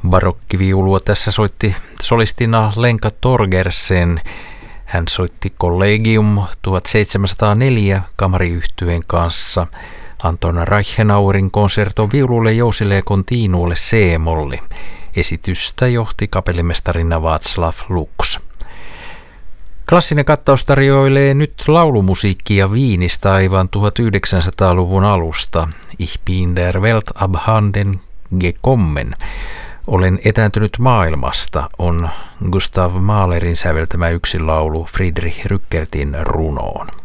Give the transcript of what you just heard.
Barokkiviulua tässä soitti solistina Lenka Torgersen. Hän soitti Collegium 1704 kamariyhtyeen kanssa. Anton Reichenauerin konserto viululle, jousille ja continuolle C-molli. Esitystä johti kapellimestarina Václav Lux. Klassinen kattaus tarjoilee nyt laulumusiikkia Viinistä aivan 1900-luvun alusta. Ich bin der Welt abhanden gekommen. Olen etääntynyt maailmasta on Gustav Mahlerin säveltämä yksinlaulu Friedrich Rückertin runoon.